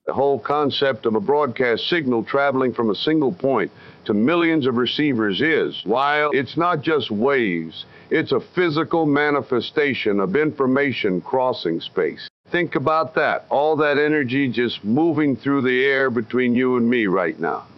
The whole concept of a broadcast signal traveling from a single point to millions of receivers is, while it's not just waves, it's a physical manifestation of information crossing space. Think about that, all that energy just moving through the air between you and me right now.